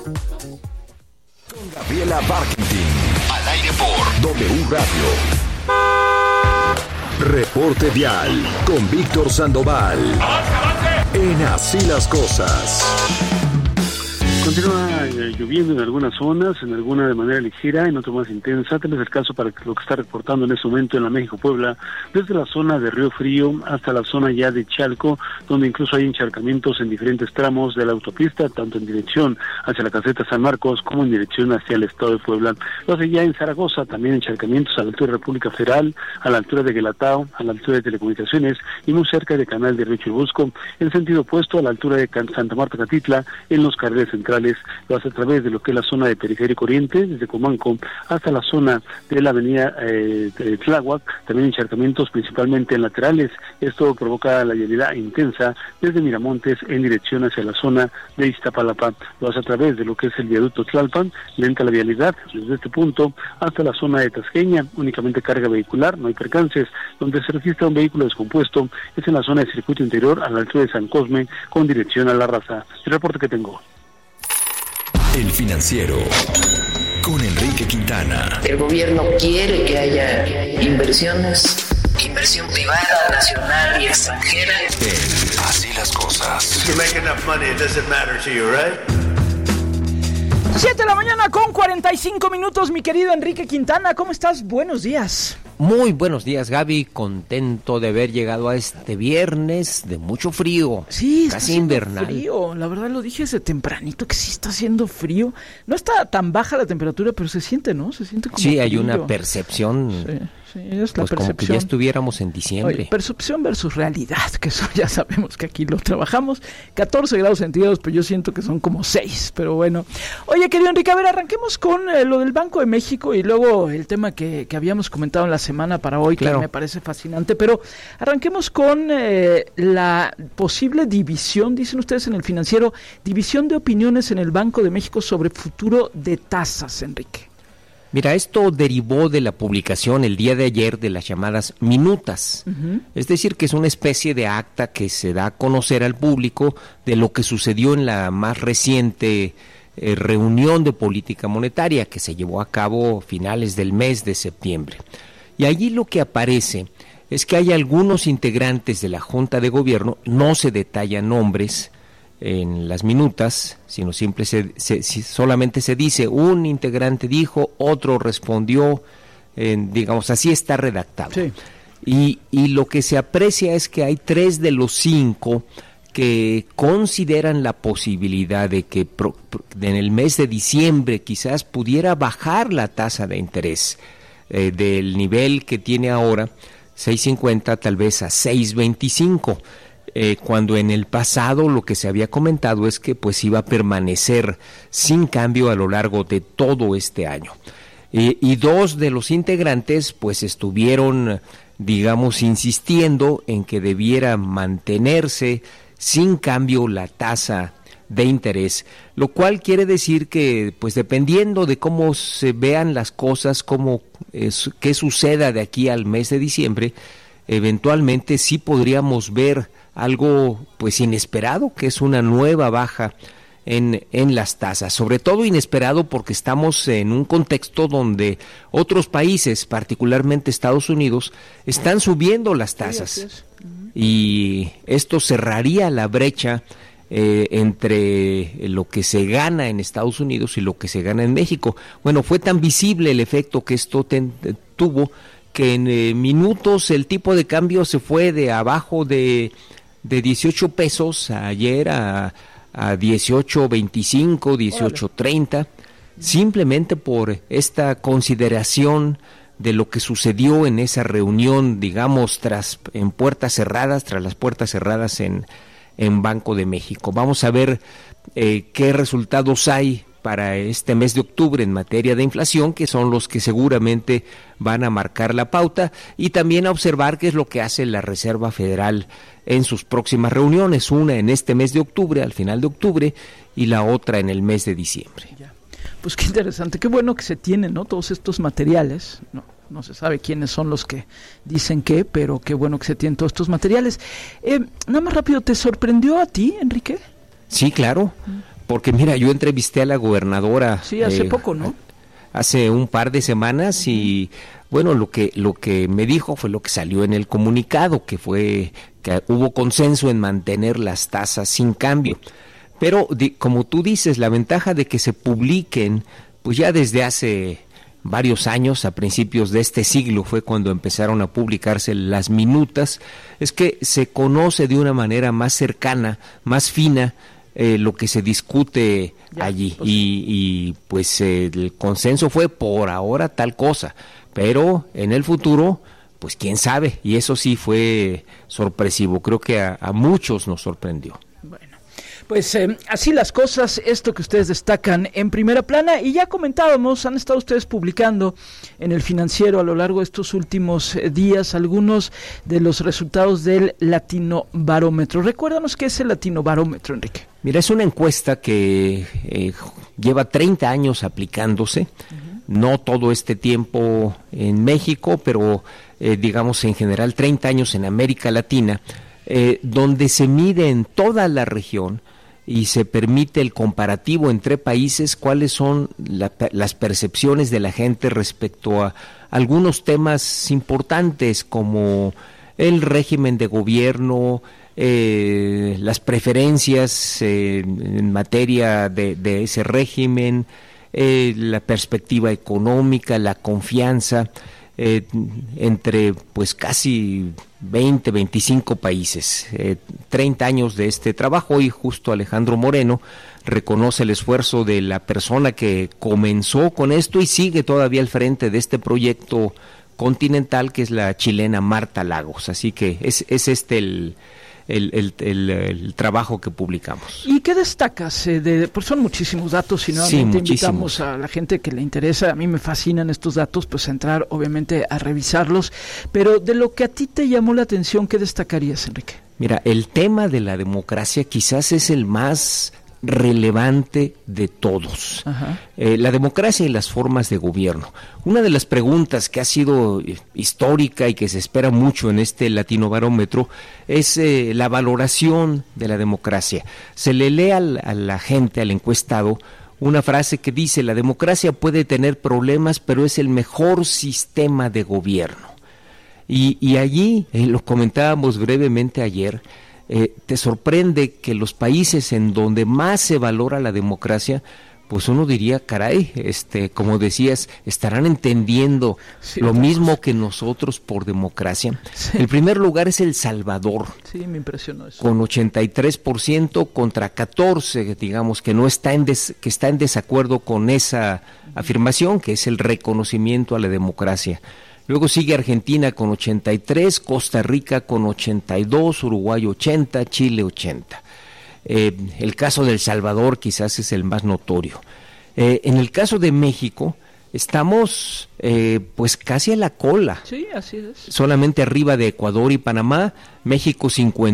Con Gabriela Barkentin. Al aire por W Radio. Reporte Vial con Víctor Sandoval. En Así las Cosas. Continúa lloviendo en algunas zonas, en alguna de manera ligera, en otras más intensa. Tal es el caso para lo que está reportando en este momento en la México-Puebla, desde la zona de Río Frío hasta la zona ya de Chalco, donde incluso hay encharcamientos en diferentes tramos de la autopista, tanto en dirección hacia la caseta San Marcos como en dirección hacia el estado de Puebla. Lo hace ya en Zaragoza, también encharcamientos a la altura de República Federal, a la altura de Guelatao, a la altura de Telecomunicaciones y muy cerca de Canal de Río Churubusco, en sentido opuesto a la altura de Santa Marta Catitla, en los carriles centrales. Lo hace a través de lo que es la zona de Periférico Oriente, desde Comanco hasta la zona de la avenida Tláhuac, también encharcamientos principalmente en laterales. Esto provoca la vialidad intensa desde Miramontes en dirección hacia la zona de Iztapalapa. Lo hace a través de lo que es el viaducto Tlalpan, lenta la vialidad desde este punto hasta la zona de Tasqueña, únicamente carga vehicular, no hay percances. Donde se registra un vehículo descompuesto es en la zona de circuito interior a la altura de San Cosme con dirección a La Raza. El reporte que tengo. El Financiero, con Enrique Quintana. El gobierno quiere que haya inversiones, inversión privada, nacional y extranjera. Así las cosas. You make enough money, it doesn't matter to you, right? 7 de la mañana con 45 minutos, mi querido Enrique Quintana. ¿Cómo estás? Buenos días. Muy buenos días, Gaby. Contento de haber llegado a este viernes de mucho frío. Sí, casi invernal. Frío. La verdad lo dije desde tempranito que sí está haciendo frío. No está tan baja la temperatura, pero se siente, ¿no? Se siente como sí, hay frío. Una percepción. Sí, es la pues percepción. Como que ya estuviéramos en diciembre. Oye, percepción versus realidad, que eso ya sabemos que aquí lo trabajamos. 14 grados centígrados, pero yo siento que son como 6, pero bueno. Oye, querido Enrique, a ver, arranquemos con lo del Banco de México y luego el tema que habíamos comentado en la semana para hoy, claro, que me parece fascinante, pero arranquemos con la posible división, dicen ustedes en el Financiero, división de opiniones en el Banco de México sobre futuro de tasas, Enrique. Mira, esto derivó de la publicación el día de ayer de las llamadas minutas. Uh-huh. Es decir, que es una especie de acta que se da a conocer al público de lo que sucedió en la más reciente reunión de política monetaria que se llevó a cabo a finales del mes de septiembre. Y allí lo que aparece es que hay algunos integrantes de la Junta de Gobierno, no se detallan nombres en las minutas, sino solamente se dice un integrante dijo, otro respondió, digamos, así está redactado. Sí. Y lo que se aprecia es que hay 3 de los 5 que consideran la posibilidad de que en el mes de diciembre quizás pudiera bajar la tasa de interés del nivel que tiene ahora, 6.50 tal vez a 6.25. Cuando en el pasado lo que se había comentado es que pues iba a permanecer sin cambio a lo largo de todo este año. Y 2 de los integrantes pues estuvieron, digamos, insistiendo en que debiera mantenerse sin cambio la tasa de interés, lo cual quiere decir que pues dependiendo de cómo se vean las cosas, qué suceda de aquí al mes de diciembre, eventualmente sí podríamos ver algo pues inesperado, que es una nueva baja en las tasas, sobre todo inesperado porque estamos en un contexto donde otros países, particularmente Estados Unidos, están subiendo las tasas y esto cerraría la brecha entre lo que se gana en Estados Unidos y lo que se gana en México. Bueno, fue tan visible el efecto que esto tuvo que en minutos el tipo de cambio se fue de abajo de 18 pesos ayer a 18.25, 18.30, simplemente por esta consideración de lo que sucedió en esa reunión, digamos, tras las puertas cerradas en Banco de México. Vamos a ver qué resultados hay para este mes de octubre en materia de inflación, que son los que seguramente van a marcar la pauta, y también a observar qué es lo que hace la Reserva Federal en sus próximas reuniones, una en este mes de octubre, al final de octubre, y la otra en el mes de diciembre. Ya. Pues qué interesante, qué bueno que se tienen, ¿no?, todos estos materiales, no se sabe quiénes son los que dicen qué, pero qué bueno que se tienen todos estos materiales. Nada más rápido, ¿te sorprendió a ti, Enrique? Sí, claro. porque mira, yo entrevisté a la gobernadora. Sí, hace poco, ¿no? Hace un par de semanas y bueno, lo que me dijo fue lo que salió en el comunicado, que fue que hubo consenso en mantener las tasas sin cambio. Pero como tú dices, la ventaja de que se publiquen, pues ya desde hace varios años, a principios de este siglo fue cuando empezaron a publicarse las minutas, es que se conoce de una manera más cercana, más fina, lo que se discute allí, y pues el consenso fue por ahora tal cosa, pero en el futuro pues quién sabe, y eso sí fue sorpresivo, creo que a muchos nos sorprendió. Bueno, pues así las cosas, esto que ustedes destacan en primera plana, y ya comentábamos, han estado ustedes publicando en el Financiero a lo largo de estos últimos días algunos de los resultados del Latinobarómetro. Recuérdanos qué es el Latinobarómetro, Enrique. Mira, es una encuesta que lleva 30 años aplicándose, no todo este tiempo en México, pero digamos en general 30 años en América Latina, donde se mide en toda la región y se permite el comparativo entre países, cuáles son las percepciones de la gente respecto a algunos temas importantes como el régimen de gobierno, las preferencias en materia de ese régimen, la perspectiva económica, la confianza, entre pues casi 25 países, 30 años de este trabajo, y justo Alejandro Moreno reconoce el esfuerzo de la persona que comenzó con esto y sigue todavía al frente de este proyecto continental, que es la chilena Marta Lagos. Así que es el trabajo que publicamos. ¿Y qué destacas? Pues son muchísimos datos y nuevamente invitamos a la gente que le interesa, a mí me fascinan estos datos, pues entrar obviamente a revisarlos, pero de lo que a ti te llamó la atención, ¿qué destacarías, Enrique? Mira, el tema de la democracia quizás es el más relevante de todos. La democracia y las formas de gobierno. Una de las preguntas que ha sido histórica y que se espera mucho en este Latinobarómetro es la valoración de la democracia. Se le lee a la gente, al encuestado, una frase que dice: la democracia puede tener problemas, pero es el mejor sistema de gobierno. Y allí, lo comentábamos brevemente ayer, te sorprende que los países en donde más se valora la democracia, pues uno diría, caray, como decías, estarán entendiendo lo mismo que nosotros por democracia. Sí. El primer lugar es El Salvador. Sí, me impresionó eso. Con 83% contra 14%, digamos, que que está en desacuerdo con esa afirmación, que es el reconocimiento a la democracia. Luego sigue Argentina con 83, Costa Rica con 82, Uruguay 80, Chile 80. El caso de El Salvador quizás es el más notorio. En el caso de México estamos pues casi a la cola. Sí, así es. Solamente arriba de Ecuador y Panamá. México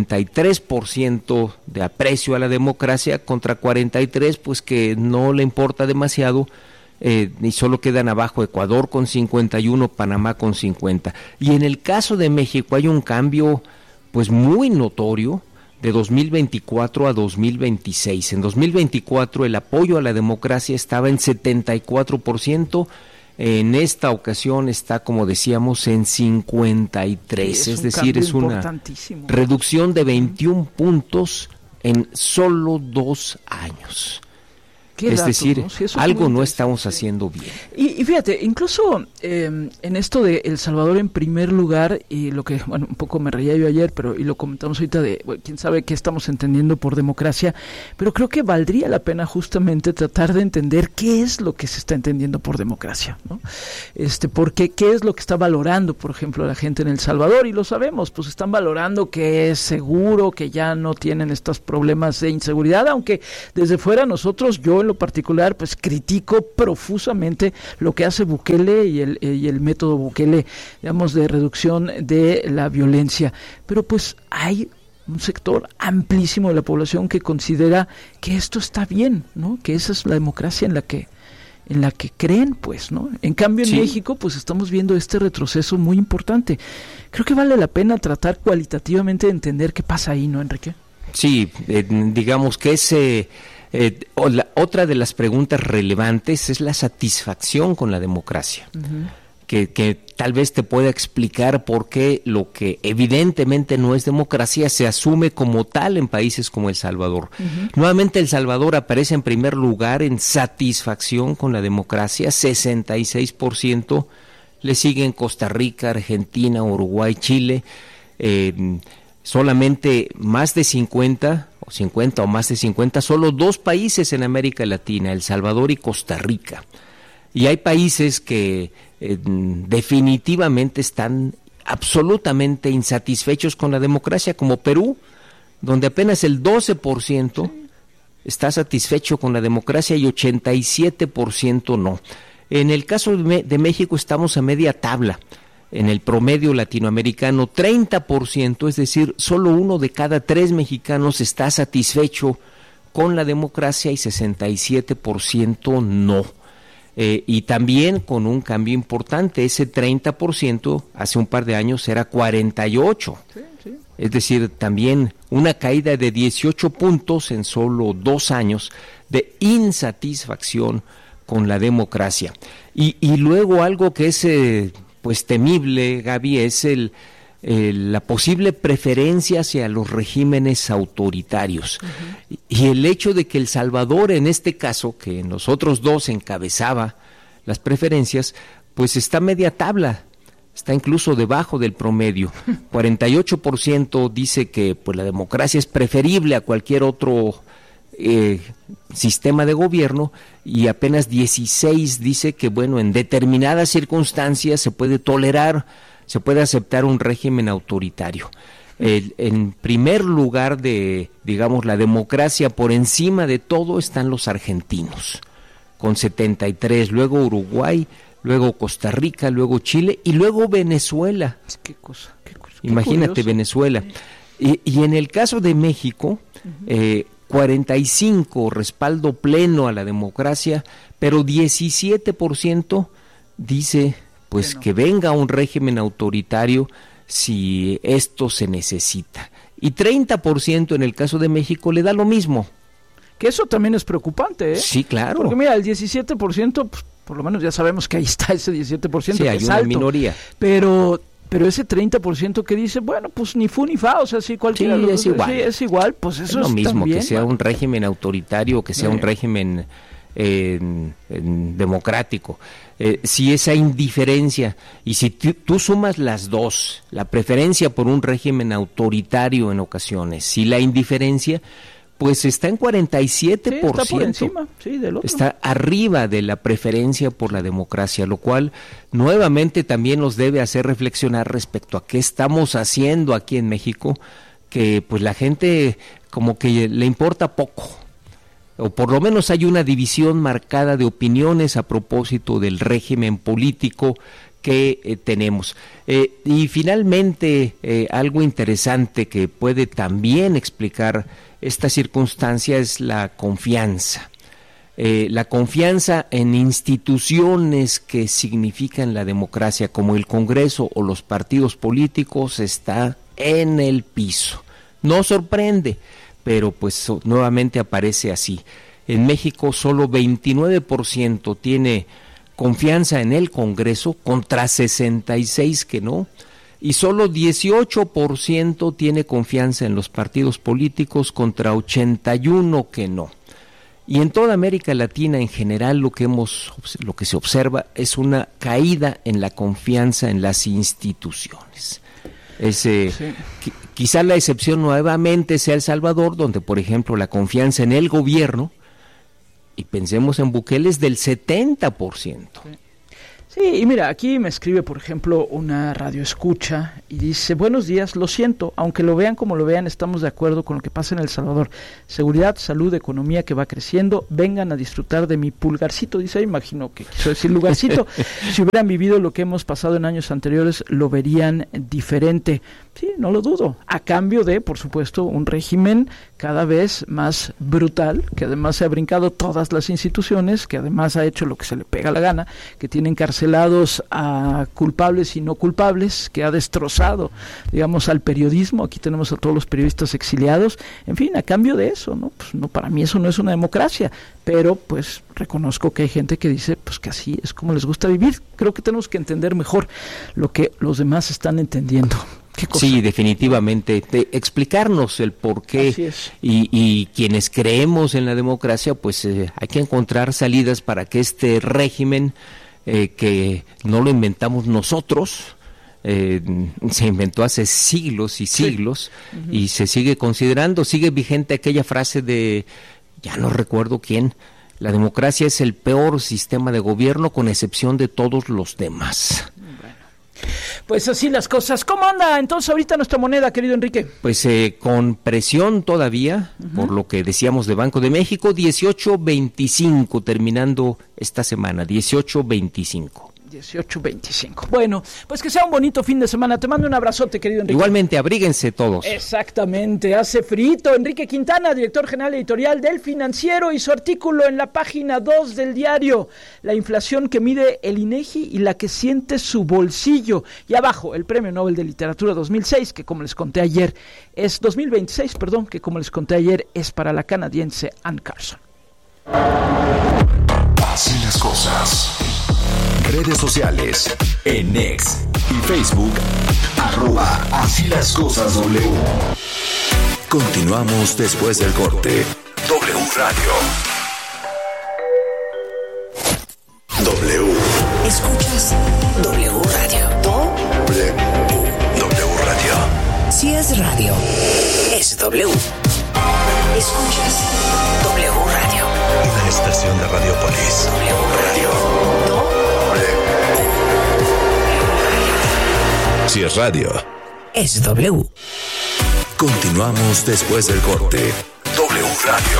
53% de aprecio a la democracia contra 43%, pues que no le importa demasiado. Y solo quedan abajo Ecuador con 51, Panamá con 50. Y en el caso de México hay un cambio pues muy notorio de 2024 a 2026. En 2024 el apoyo a la democracia estaba en 74%, en esta ocasión está, como decíamos, en 53%, sí, es decir, es una reducción de 21 puntos en solo 2 años. Es decir, ¿no? Sí, algo no estamos haciendo bien. Y fíjate, incluso en esto de El Salvador en primer lugar, y lo que, bueno, un poco me reía yo ayer, y lo comentamos ahorita quién sabe qué estamos entendiendo por democracia, pero creo que valdría la pena justamente tratar de entender qué es lo que se está entendiendo por democracia, ¿no? Porque qué es lo que está valorando, por ejemplo, la gente en El Salvador, y lo sabemos, pues están valorando que es seguro, que ya no tienen estos problemas de inseguridad, aunque desde fuera nosotros, yo en lo particular, pues critico profusamente lo que hace Bukele y el método Bukele, digamos, de reducción de la violencia. Pero pues hay un sector amplísimo de la población que considera que esto está bien, ¿no? Que esa es la democracia en la que creen, pues, ¿no? En cambio, en México, pues estamos viendo este retroceso muy importante. Creo que vale la pena tratar cualitativamente de entender qué pasa ahí, ¿no, Enrique? Sí, digamos que Otra de las preguntas relevantes es la satisfacción con la democracia. Que tal vez te pueda explicar por qué lo que evidentemente no es democracia se asume como tal en países como El Salvador. Nuevamente El Salvador aparece en primer lugar en satisfacción con la democracia, 66%, le siguen Costa Rica, Argentina, Uruguay, Chile, solamente más de 50 o más de 50, solo 2 países en América Latina, El Salvador y Costa Rica. Y hay países que definitivamente están absolutamente insatisfechos con la democracia, como Perú, donde apenas el 12% está satisfecho con la democracia y 87% no. En el caso de México estamos a media tabla. En el promedio latinoamericano, 30%, es decir, solo 1 de cada 3 mexicanos está satisfecho con la democracia y 67% no. Y también con un cambio importante, ese 30% hace un par de años era 48%. Es decir, también una caída de 18 puntos en solo 2 años de insatisfacción con la democracia. Y luego algo que es pues temible, Gaby, es la posible preferencia hacia los regímenes autoritarios. Y el hecho de que El Salvador, en este caso, que en los otros 2 encabezaba las preferencias, pues está media tabla, está incluso debajo del promedio. 48% dice que pues la democracia es preferible a cualquier otro sistema de gobierno, y apenas 16 dice que bueno, en determinadas circunstancias se puede tolerar, se puede aceptar un régimen autoritario. En primer lugar de, digamos, la democracia por encima de todo están los argentinos, con 73, luego Uruguay, luego Costa Rica, luego Chile y luego Venezuela. Qué cosa. Imagínate, curioso. Venezuela. Y en el caso de México, 45, respaldo pleno a la democracia, pero 17% dice pues que venga un régimen autoritario si esto se necesita. Y 30% en el caso de México le da lo mismo. Que eso también es preocupante, ¿eh? Sí, claro. Porque mira, el 17%, pues, por lo menos ya sabemos que ahí está ese 17%. Sí, hay una alto, minoría. Pero ese 30% que dice, bueno, pues ni fu ni fa, o sea, si cualquiera... Sí, es igual. Sí, es igual, pues eso es lo mismo, también, que sea un régimen autoritario o que sea un régimen democrático. Si esa indiferencia, y si tú sumas las dos, la preferencia por un régimen autoritario en ocasiones y la indiferencia, pues está en 47%. Sí, está por encima, sí, del otro. Está arriba de la preferencia por la democracia, lo cual nuevamente también nos debe hacer reflexionar respecto a qué estamos haciendo aquí en México, que pues la gente como que le importa poco, o por lo menos hay una división marcada de opiniones a propósito del régimen político que tenemos. Y finalmente, algo interesante que puede también explicar esta circunstancia es la confianza. La confianza en instituciones que significan la democracia, como el Congreso o los partidos políticos, está en el piso. No sorprende, pero pues nuevamente aparece así. En México solo 29% tiene confianza en el Congreso contra 66 que no, y solo 18% tiene confianza en los partidos políticos contra 81 que no. Y en toda América Latina en general lo que se observa es una caída en la confianza en las instituciones. Quizá la excepción nuevamente sea El Salvador, donde por ejemplo la confianza en el gobierno, y pensemos en Bukele, es del 70%. Sí, y mira, aquí me escribe, por ejemplo, una radioescucha y dice: buenos días, lo siento, aunque lo vean como lo vean, estamos de acuerdo con lo que pasa en El Salvador. Seguridad, salud, economía que va creciendo, vengan a disfrutar de mi pulgarcito, dice, imagino que quiso decir lugarcito. Si hubieran vivido lo que hemos pasado en años anteriores, lo verían diferente. Sí, no lo dudo, a cambio de, por supuesto, un régimen cada vez más brutal, que además se ha brincado todas las instituciones, que además ha hecho lo que se le pega la gana, que tiene encarcelados a culpables y no culpables, que ha destrozado, digamos, al periodismo. Aquí tenemos a todos los periodistas exiliados, en fin, a cambio de eso, ¿no? Pues no, para mí eso no es una democracia, pero pues reconozco que hay gente que dice pues que así es como les gusta vivir. Creo que tenemos que entender mejor lo que los demás están entendiendo. Sí, definitivamente, explicarnos el por qué y quienes creemos en la democracia, pues hay que encontrar salidas para que este régimen, que no lo inventamos nosotros, se inventó hace siglos y siglos, y se sigue considerando, sigue vigente aquella frase de, ya no recuerdo quién, la democracia es el peor sistema de gobierno con excepción de todos los demás. Pues así las cosas. ¿Cómo anda entonces ahorita nuestra moneda, querido Enrique? Pues con presión todavía, por lo que decíamos de Banco de México, 18.25 terminando esta semana, 18.25. 18.25. Bueno, pues que sea un bonito fin de semana. Te mando un abrazote, querido Enrique. Igualmente, abríguense todos. Exactamente, hace frito. Enrique Quintana, director general editorial del Financiero, y su artículo en la página 2 del diario, la inflación que mide el INEGI y la que siente su bolsillo. Y abajo, el Premio Nobel de Literatura 2006, que como les conté ayer, es 2026, perdón, que como les conté ayer, es para la canadiense Anne Carson. Así las cosas. Redes sociales, en X y Facebook, @Así las cosas W. Continuamos después del corte. W Radio. W. Escuchas W Radio. W Radio. Si es radio, es W. Escuchas W Radio. Una estación de Radiopolis. W Radio. Si es radio, es W. Continuamos después del corte. W Radio.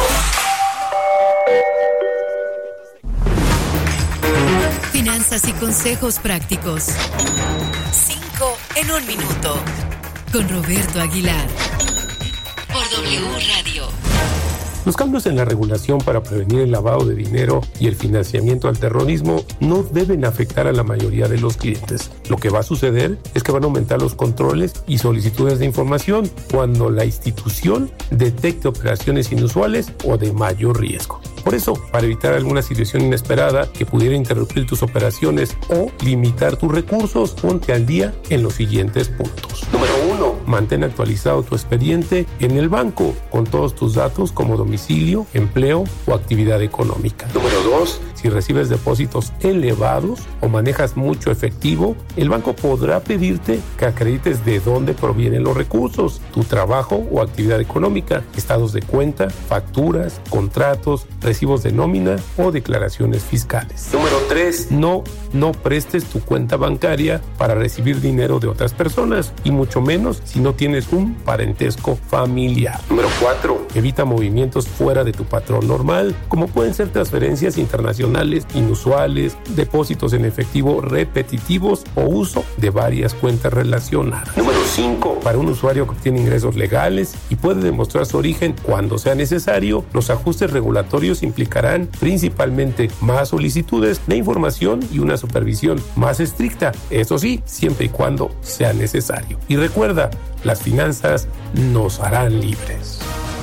Finanzas y consejos prácticos. 5 en 1 minuto. Con Roberto Aguilar. Por W Radio. Los cambios en la regulación para prevenir el lavado de dinero y el financiamiento al terrorismo no deben afectar a la mayoría de los clientes. Lo que va a suceder es que van a aumentar los controles y solicitudes de información cuando la institución detecte operaciones inusuales o de mayor riesgo. Por eso, para evitar alguna situación inesperada que pudiera interrumpir tus operaciones o limitar tus recursos, ponte al día en los siguientes puntos. Número 1. Mantén actualizado tu expediente en el banco con todos tus datos como domicilio, empleo o actividad económica. Número 2. Si recibes depósitos elevados o manejas mucho efectivo, el banco podrá pedirte que acredites de dónde provienen los recursos, tu trabajo o actividad económica, estados de cuenta, facturas, contratos, recibos de nómina o declaraciones fiscales. Número 3. No prestes tu cuenta bancaria para recibir dinero de otras personas, y mucho menos si no tienes un parentesco familiar. Número 4. Evita movimientos fuera de tu patrón normal, como pueden ser transferencias internacionales inusuales, depósitos en efectivo repetitivos o uso de varias cuentas relacionadas. Número 5. Para un usuario que obtiene ingresos legales y puede demostrar su origen cuando sea necesario, los ajustes regulatorios implicarán principalmente más solicitudes de información y una supervisión más estricta, eso sí, siempre y cuando sea necesario. Y recuerda, las finanzas nos harán libres.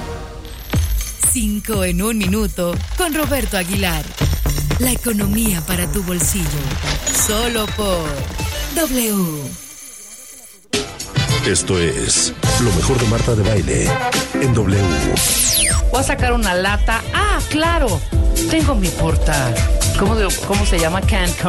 5 en 1 minuto con Roberto Aguilar. La economía para tu bolsillo. Solo por W. Esto es lo mejor de Marta de Baile en W. Voy a sacar una lata. Ah, claro. Tengo mi portal. ¿Cómo se llama?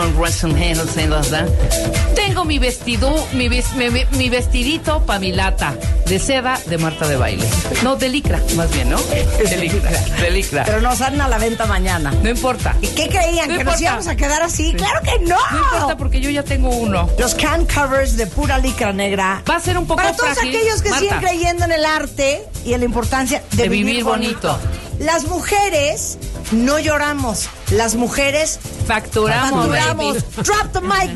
Tengo mi vestido, mi vestidito para mi lata de seda de Marta de Baile. No, de licra, más bien, ¿no? De licra. Pero nos salen a la venta mañana. No importa. ¿Y qué creían? No ¿Que importa. nos íbamos a quedar así? ¡Claro que no! No importa porque yo ya tengo uno. Los can covers de pura licra negra. Va a ser un poco para todos frágil, aquellos que Marta, siguen creyendo en el arte y en la importancia de vivir bonito. Las mujeres no lloramos. Las mujeres facturamos. Drop the mic.